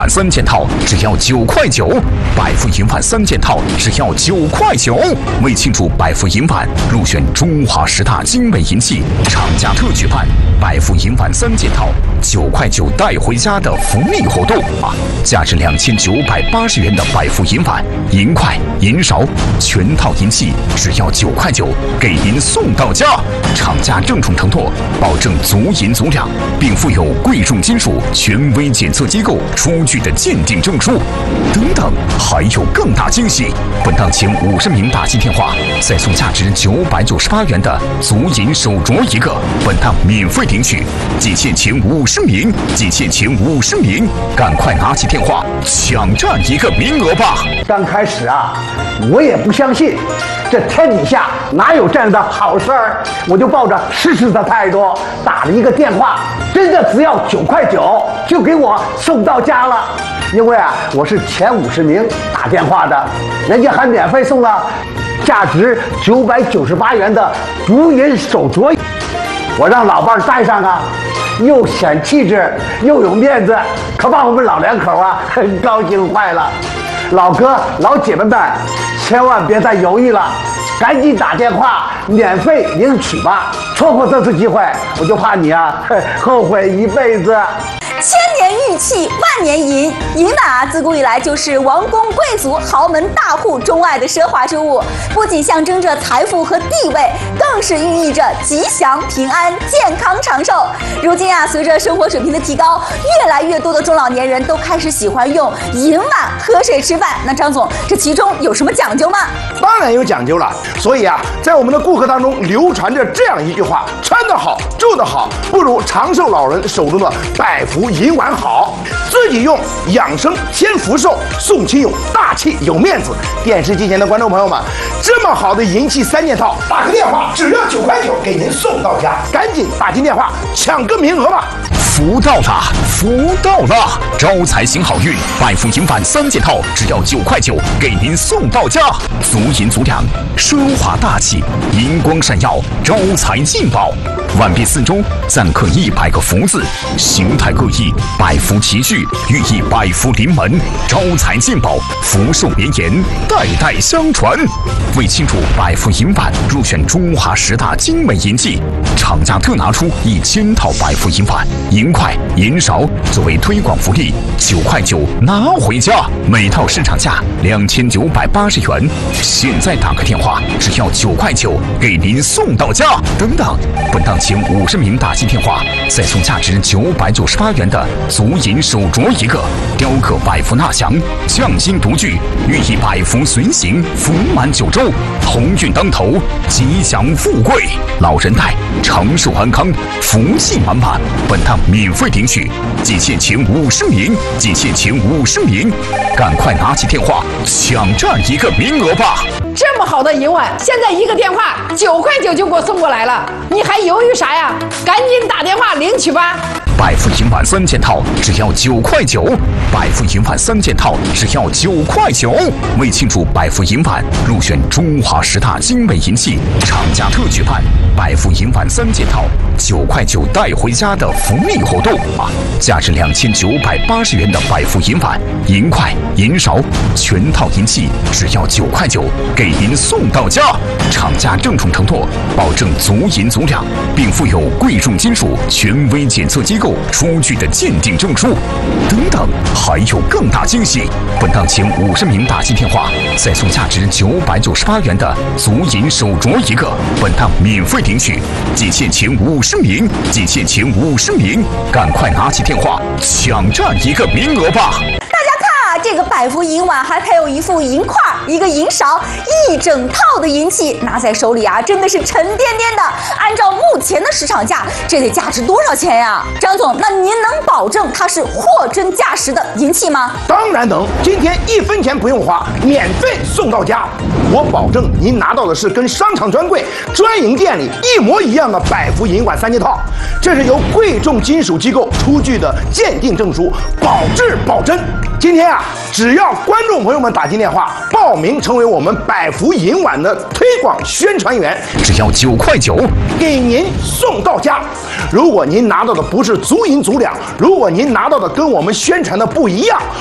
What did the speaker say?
3件套只要9块9，百富银晚3件套只要9块9。为庆祝百富银晚入选中华10大精美银器，厂家特举办百富银晚3件套9块9带回家的福利活动啊！价值2980元的百富银碗、银筷、银勺全套银器只要9块9，给您送到家。厂家郑重承诺，保证足银足量，并附有贵重金属权威检测机构出具的鉴定证书。等等，还有更大惊喜！本档前50名打进电话，再送价值998元的足银手镯一个，本档免费领取。仅限前50名，仅限前50名，赶快拿起电话抢占一个名额吧！ 刚开始啊，我也不相信，这天底下哪有这样的好事儿？我就抱着试试的态度打了一个电话，真的只要9块9就给我送到家了。因为啊，我是前50名打电话的，人家还免费送了价值998元的足银手镯，我让老伴戴上啊，又显气质又有面子，可把我们老两口啊高兴坏了。老哥老姐们们，千万别再犹豫了，赶紧打电话免费领取吧！错过这次机会，我就怕你啊后悔一辈子。 千年玉器，万年银。银碗啊，自古以来就是王公贵族、豪门大户钟爱的奢华之物，不仅象征着财富和地位，更是寓意着吉祥、平安、健康、长寿。如今啊，随着生活水平的提高，越来越多的中老年人都开始喜欢用银碗喝水吃饭。那张总，这其中有什么讲究吗？ 当然有讲究了。所以啊，在我们的顾客当中流传着这样一句话：穿得好，住得好，不如长寿老人手中的百福银碗好。自己用养生添福寿，送亲友大气有面子。电视机前的观众朋友们，这么好的银器3件套，打个电话只要9块9，给您送到家。赶紧打进电话抢个名额吧！ 福到了，福到了！招财行好运，百富银碗3件套只要9块9，给您送到家。足银足量，奢华大气，银光闪耀，招财进宝。碗壁4周錾刻100个福字，形态各异，百福齐聚，寓意百福临门，招财进宝，福寿绵延，代代相传。为庆祝百富银碗入选中华10大精美银器，厂家特拿出1000套百富银碗、银筷、银勺作为推广福利，9块9拿回家，每套市场价2980元，现在打个电话只要9块9，给您送到家。等等，本档前50名打进电话，再送价值998元的足银手镯一个，雕刻百福纳祥，匠心独具，寓意百福随行，福满9州，鸿运当头，吉祥富贵，老人戴长寿安康，福气满满。本档免费领取，仅限前50名，仅限前50名，赶快拿起电话抢占一个名额吧！ 这么好的银碗，现在一个电话9块9就给我送过来了，你还犹豫啥呀？赶紧打电话领取吧！ 百富银碗3件套只要9块9，百富银碗3件套只要9块9。为庆祝百富银碗入选中华10大精美银器，厂家特举办百富银碗3件套9块9带回家的福利活动啊！价值2980元的百富银碗、银筷、银勺全套银器只要9块9，给您送到家。厂家郑重承诺，保证足银足量，并附有贵重金属权威检测机构出具的鉴定证书。等等，还有更大惊喜！本档前50名打进电话，再送价值998元的足银手镯一个，本档免费领取。仅限前50名，仅限前50名，赶快拿起电话抢占一个名额吧！ 这个百福银碗还配有一副银筷、一个银勺，一整套的银器拿在手里啊，真的是沉甸甸的。按照目前的市场价，这得价值多少钱呀？张总，那您能保证它是货真价实的银器吗？ 当然能，今天1分钱不用花，免费送到家。我保证您拿到的是跟商场专柜、专营店里一模一样的百福银碗3件套，这是由贵重金属机构出具的鉴定证书，保质保真。 今天啊，只要观众朋友们打进电话报名成为我们百福银碗的推广宣传员， 只要9块9， 给您送到家。如果您拿到的不是足银足两，如果您拿到的跟我们宣传的不一样，